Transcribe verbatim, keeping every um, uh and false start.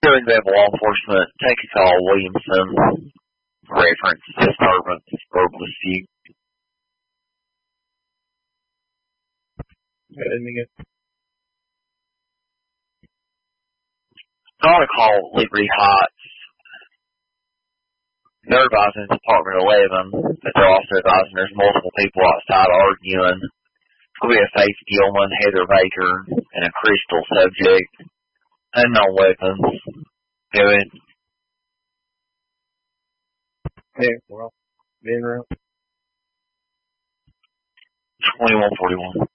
Greenville law enforcement, take a call, Williamson. Reference disturbance, verbal dispute. Got a call at Liberty Heights. They're advising Department eleven that they're also advising there's multiple people outside arguing. It's going to be a Faith Gilman, Heather Baker, and a Crystal subject. Unknown weapons. Do it. Yeah, well, being around. twenty-one forty-one.